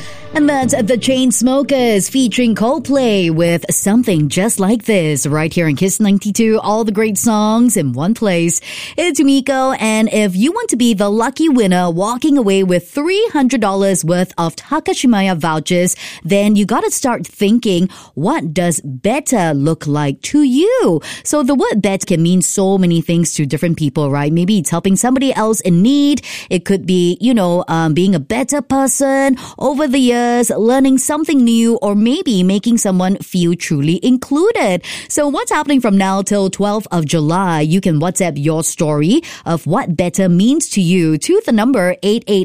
And that's the Chainsmokers featuring Coldplay with Something Just Like This right here in Kiss 92. All the great songs in one place. It's Umiko, and if you want to be the lucky winner walking away with $300 worth of Takashimaya vouchers, then you got to start thinking, what does better look like to you? So the word bet can mean so many things to different people, right? Maybe it's helping somebody else in need. It could be, being a better person over the years, learning something new, or maybe making someone feel truly included. So what's happening from now till 12th of July? You can WhatsApp your story of what better means to you to the number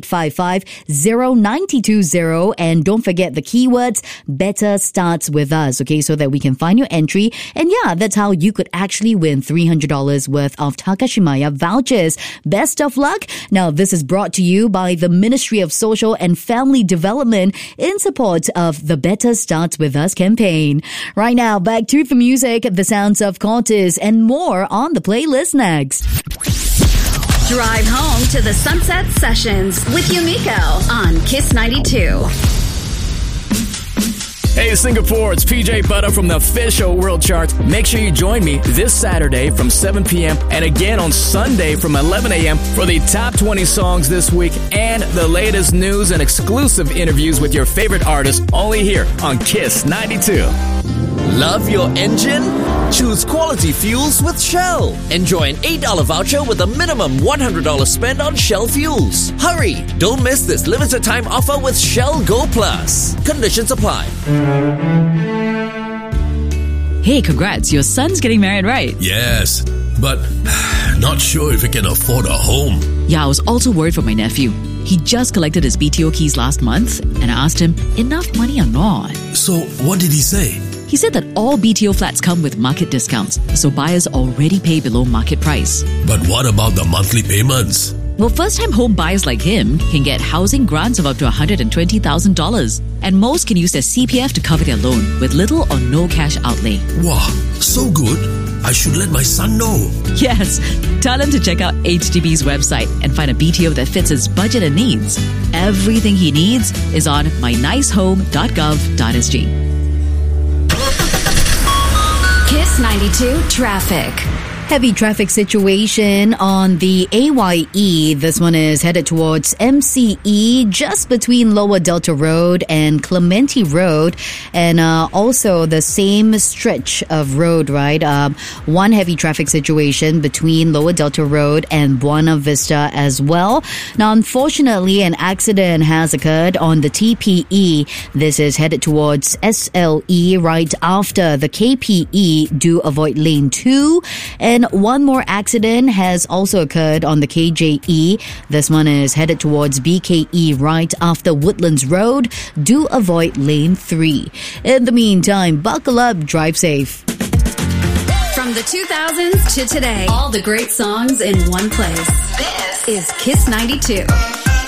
8855-0920, and don't forget the keywords better starts with us, okay, so that we can find your entry. And yeah, that's how you could actually win $300 worth of Takashimaya vouchers. Best of luck. Now, this is brought to you by the Ministry of Social and Family Development in support of the Better Starts With Us campaign. Right now, back to the music, the sounds of Cortez, and more on the playlist next. Drive home to the Sunset Sessions with Umiko on Kiss 92. Hey Singapore, it's PJ Butter from the official World Chart. Make sure you join me this Saturday from 7 p.m. and again on Sunday from 11 a.m. for the top 20 songs this week and the latest news and exclusive interviews with your favorite artists only here on Kiss 92. Love your engine? Choose quality fuels with Shell. Enjoy an $8 voucher with a minimum $100 spend on Shell fuels. Hurry! Don't miss this limited time offer with Shell Go Plus. Conditions apply. Hey, congrats. Your son's getting married, right? Yes, but not sure if he can afford a home. Yeah, I was also worried for my nephew. He just collected his BTO keys last month, and I asked him, enough money or not? So, what did he say? He said that all BTO flats come with market discounts, so buyers already pay below market price. But what about the monthly payments? Well, first-time home buyers like him can get housing grants of up to $120,000, and most can use their CPF to cover their loan with little or no cash outlay. Wow, so good. I should let my son know. Yes, tell him to check out HDB's website and find a BTO that fits his budget and needs. Everything he needs is on mynicehome.gov.sg. Kiss 92 Traffic. Heavy traffic situation on the AYE. This one is headed towards MCE, just between Lower Delta Road and Clementi Road, and also the same stretch of road, right? One heavy traffic situation between Lower Delta Road and Buona Vista as well. Now, unfortunately, an accident has occurred on the TPE. This is headed towards SLE right after the KPE. Do avoid lane 2. And one more accident has also occurred on the KJE. This one is headed towards BKE right after Woodlands Road. Do avoid lane 3. In the meantime, buckle up, drive safe. From the 2000s to today, all the great songs in one place. This is Kiss 92.